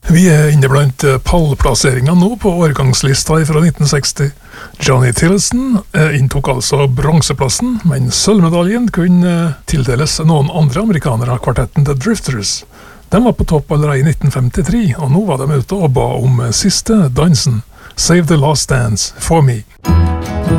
Vi inne blant pallplasseringen nå på årgangslista fra 1960. Johnny Tillotson inntok altså bronseplassen, men sølvmedaljen kunne tildeles noen andre amerikanere, kvartetten The Drifters. De var på topp allerede i 1953, og nå var de ute og ba om siste dansen. Save the last dance for me.